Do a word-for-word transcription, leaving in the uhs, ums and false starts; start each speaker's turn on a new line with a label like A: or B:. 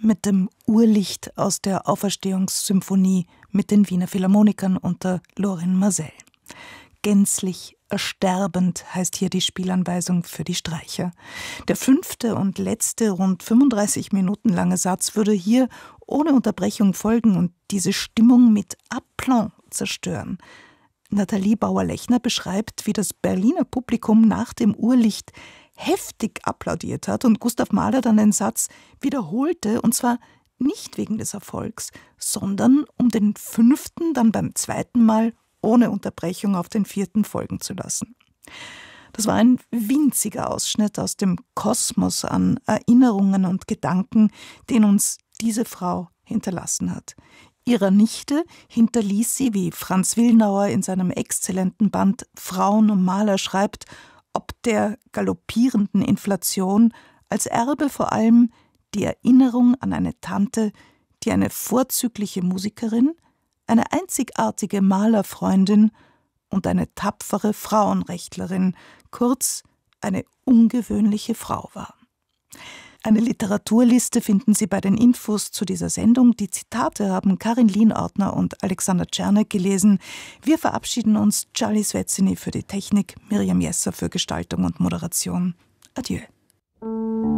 A: mit dem Urlicht aus der Auferstehungssymphonie mit den Wiener Philharmonikern unter Lorin Maazel. Gänzlich ersterbend heißt hier die Spielanweisung für die Streicher. Der fünfte und letzte, rund fünfunddreißig Minuten lange Satz würde hier ohne Unterbrechung folgen und diese Stimmung mit Aplomb zerstören. Nathalie Bauer-Lechner beschreibt, wie das Berliner Publikum nach dem Urlicht heftig applaudiert hat und Gustav Mahler dann den Satz wiederholte, und zwar nicht wegen des Erfolgs, sondern um den fünften dann beim zweiten Mal ohne Unterbrechung auf den vierten folgen zu lassen. Das war ein winziger Ausschnitt aus dem Kosmos an Erinnerungen und Gedanken, den uns diese Frau hinterlassen hat. Ihrer Nichte hinterließ sie, wie Franz Willnauer in seinem exzellenten Band Frauen und Maler schreibt, ob der galoppierenden Inflation als Erbe vor allem die Erinnerung an eine Tante, die eine vorzügliche Musikerin, eine einzigartige Malerfreundin und eine tapfere Frauenrechtlerin, kurz eine ungewöhnliche Frau war. Eine Literaturliste finden Sie bei den Infos zu dieser Sendung. Die Zitate haben Karin Lienordner und Alexander Czernek gelesen. Wir verabschieden uns. Charlie Svezzini für die Technik, Miriam Jesser für Gestaltung und Moderation. Adieu.